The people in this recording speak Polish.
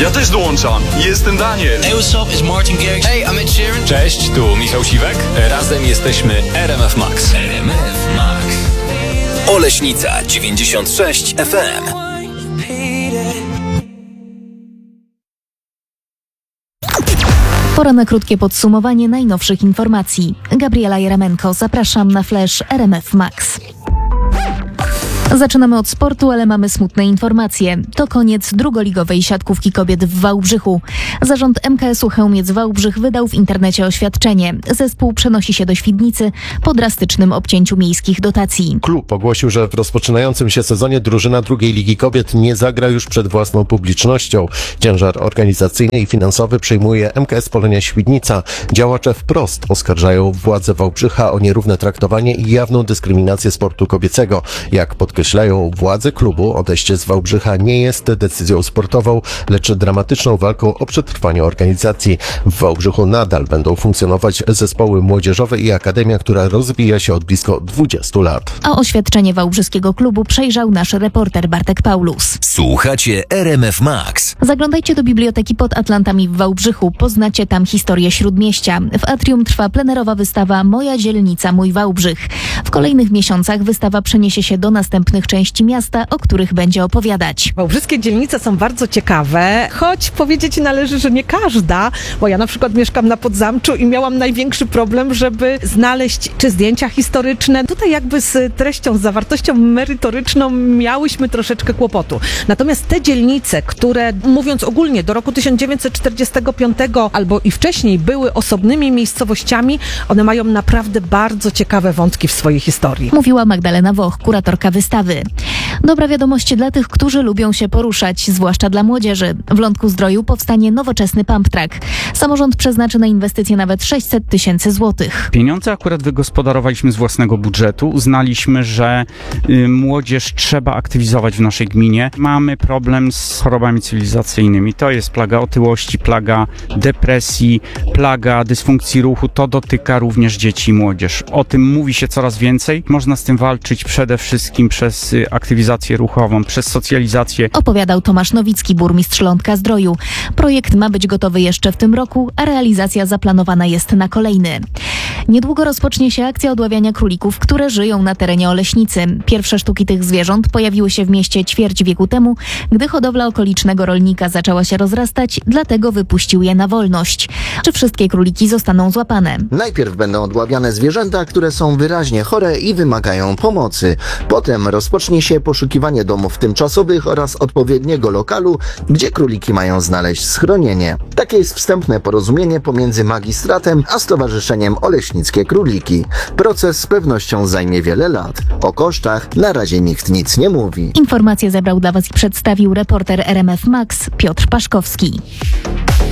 Ja też dołączam. Jestem Daniel. Hey, what's up? It's Martin Garrix. Hey, I'm Ed Sheeran. Cześć, tu Michał Siwek. Razem jesteśmy RMF Max. RMF Max. Oleśnica 96 FM. Pora na krótkie podsumowanie najnowszych informacji. Gabriela Jeramenko, zapraszam na Flash RMF Max. Zaczynamy od sportu, ale mamy smutne informacje. To koniec drugoligowej siatkówki kobiet w Wałbrzychu. Zarząd MKS-u Chełmiec Wałbrzych wydał w internecie oświadczenie. Zespół przenosi się do Świdnicy po drastycznym obcięciu miejskich dotacji. Klub ogłosił, że w rozpoczynającym się sezonie drużyna drugiej ligi kobiet nie zagra już przed własną publicznością. Ciężar organizacyjny i finansowy przejmuje MKS Polonia Świdnica. Działacze wprost oskarżają władze Wałbrzycha o nierówne traktowanie i jawną dyskryminację sportu kobiecego. Jak podkreślają władze klubu, odejście z Wałbrzycha nie jest decyzją sportową, lecz dramatyczną walką o przetrwanie organizacji. W Wałbrzychu nadal będą funkcjonować zespoły młodzieżowe i akademia, która rozwija się od blisko 20 lat. A oświadczenie wałbrzyskiego klubu przejrzał nasz reporter Bartek Paulus. Słuchacie RMF Max. Zaglądajcie do Biblioteki pod Atlantami w Wałbrzychu. Poznacie tam historię Śródmieścia. W atrium trwa plenerowa wystawa Moja dzielnica, mój Wałbrzych. W kolejnych miesiącach wystawa przeniesie się do następnych części miasta, o których będzie opowiadać. Wałbrzyskie dzielnice są bardzo ciekawe, choć powiedzieć należy, że nie każda, bo ja na przykład mieszkam na Podzamczu i miałam największy problem, żeby znaleźć czy zdjęcia historyczne. Tutaj jakby z treścią, z zawartością merytoryczną miałyśmy troszeczkę kłopotu. Natomiast te dzielnice, które mówiąc ogólnie do roku 1945 albo i wcześniej były osobnymi miejscowościami, one mają naprawdę bardzo ciekawe wątki w swojej historii. Mówiła Magdalena Woch, kuratorka wystawy. Dobra wiadomość dla tych, którzy lubią się poruszać, zwłaszcza dla młodzieży. W Lądku-Zdroju powstanie nowoczesny pump track. Samorząd przeznaczy na inwestycje nawet 600 000 złotych. Pieniądze akurat wygospodarowaliśmy z własnego budżetu. Uznaliśmy, że młodzież trzeba aktywizować w naszej gminie. Mamy problem z chorobami cywilizacyjnymi. To jest plaga otyłości, plaga depresji, plaga dysfunkcji ruchu. To dotyka również dzieci i młodzież. O tym mówi się coraz więcej. Można z tym walczyć przede wszystkim przez aktywizację ruchową, przez socjalizację. Opowiadał Tomasz Nowicki, burmistrz Lądka-Zdroju. Projekt ma być gotowy jeszcze w tym roku, a realizacja zaplanowana jest na kolejny. Niedługo rozpocznie się akcja odławiania królików, które żyją na terenie Oleśnicy. Pierwsze sztuki tych zwierząt pojawiły się w mieście ćwierć wieku temu, gdy hodowla okolicznego rolnika zaczęła się rozrastać, dlatego wypuścił je na wolność. Czy wszystkie króliki zostaną złapane? Najpierw będą odławiane zwierzęta, które są wyraźnie chore i wymagają pomocy. Potem rozpocznie się poszukiwanie domów tymczasowych oraz odpowiedniego lokalu, gdzie króliki mają znaleźć schronienie. Takie jest wstępne porozumienie pomiędzy magistratem a Stowarzyszeniem Oleśnickie Króliki. Proces z pewnością zajmie wiele lat. O kosztach na razie nikt nic nie mówi. Informacje zebrał dla Was i przedstawił reporter RMF Max Piotr Paszkowski.